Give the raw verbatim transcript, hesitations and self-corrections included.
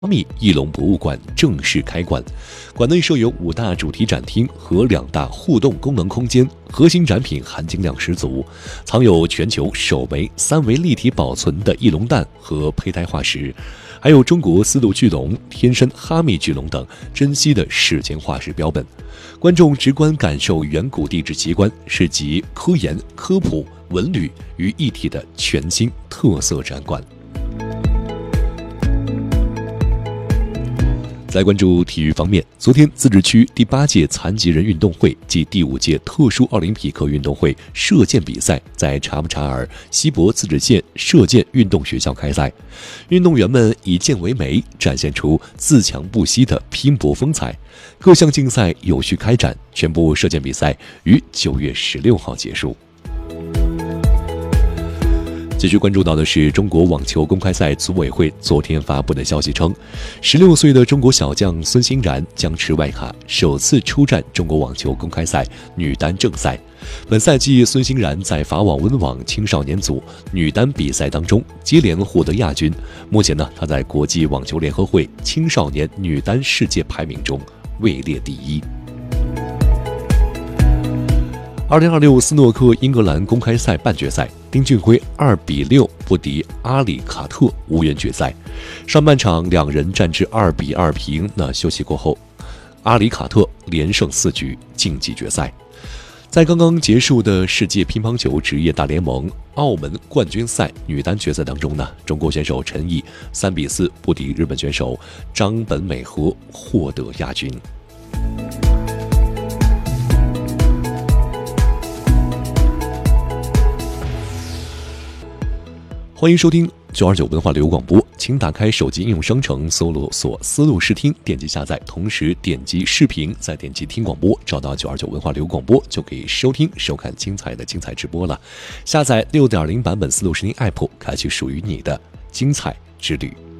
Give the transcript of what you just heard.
哈密翼龙博物馆正式开馆，馆内设有五大主题展厅和两大互动功能空间，核心展品含金量十足，藏有全球首枚三维立体保存的翼龙蛋和胚胎化石，还有中国丝路巨龙、天山哈密巨龙等珍稀的史前化石标本。观众直观感受远古地质奇观，是集科研、科普、文旅于一体的全新特色展馆。在关注体育方面，昨天自治区第八届残疾人运动会暨第五届特殊奥林匹克运动会射箭比赛在查布查尔锡伯自治县射箭运动学校开赛，运动员们以箭为媒，展现出自强不息的拼搏风采。各项竞赛有序开展，全部射箭比赛于九月十六号结束。继续关注到的是中国网球公开赛组委会昨天发布的消息称，十六岁的中国小将孙欣然将持外卡首次出战中国网球公开赛女单正赛。本赛季孙欣然在法网温网青少年组女单比赛当中接连获得亚军，目前呢，她在国际网球联合会青少年女单世界排名中位列第一。二零二六斯诺克英格兰公开赛半决赛，丁俊晖二比六不敌阿里卡特，无缘决赛。上半场两人战至二比二平，那休息过后，阿里卡特连胜四局晋级决赛。在刚刚结束的世界乒乓球职业大联盟澳门冠军赛女单决赛当中呢，中国选手陈毅三比四不敌日本选手张本美和，获得亚军。欢迎收听九二九文化旅游广播，请打开手机应用商城搜索丝路视听，点击下载，同时点击视频，再点击听广播，找到九二九文化旅游广播，就可以收听收看精彩的精彩直播了。下载 六点零 版本丝路视听 App， 开启属于你的精彩之旅。